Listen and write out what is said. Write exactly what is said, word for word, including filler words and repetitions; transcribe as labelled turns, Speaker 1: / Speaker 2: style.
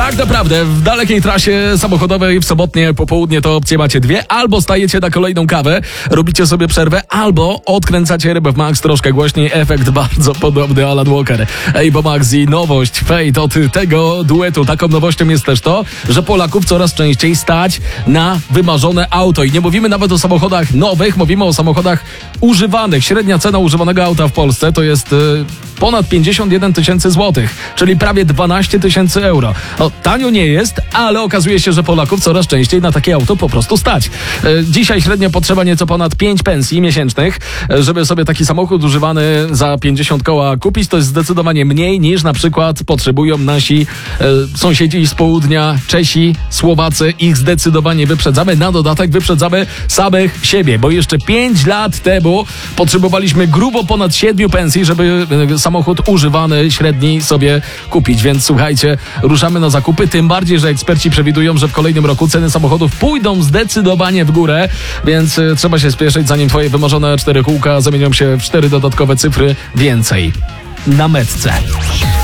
Speaker 1: Tak naprawdę, w dalekiej trasie samochodowej w sobotnie popołudnie to opcje macie dwie. Albo stajecie na kolejną kawę, robicie sobie przerwę, albo odkręcacie rybę w Max troszkę głośniej. Efekt bardzo podobny Alan Walker. Ej, bo Max i nowość, Fate od tego duetu. Taką nowością jest też to, że Polaków coraz częściej stać na wymarzone auto. I nie mówimy nawet o samochodach nowych, mówimy o samochodach używanych. Średnia cena używanego auta w Polsce to jest yy, ponad pięćdziesiąt jeden tysięcy złotych, czyli prawie dwanaście tysięcy euro. No, tanio nie jest, ale okazuje się, że Polaków coraz częściej na takie auto po prostu stać. Yy, dzisiaj średnia potrzeba nieco ponad pięć pensji miesięcznych, yy, żeby sobie taki samochód używany za pięćdziesiąt koła kupić. To jest zdecydowanie mniej niż na przykład potrzebują nasi yy, sąsiedzi z południa, Czesi, Słowacy. Ich zdecydowanie wyprzedzamy. Na dodatek wyprzedzamy samych siebie, bo jeszcze pięć lat temu potrzebowaliśmy grubo ponad siedmiu pensji, żeby samochód używany średni sobie kupić. Więc słuchajcie, ruszamy na zakupy, tym bardziej, że eksperci przewidują, że w kolejnym roku ceny samochodów pójdą zdecydowanie w górę, więc y, trzeba się spieszyć, zanim twoje wymarzone cztery kółka zamienią się w cztery dodatkowe cyfry więcej. Na metce.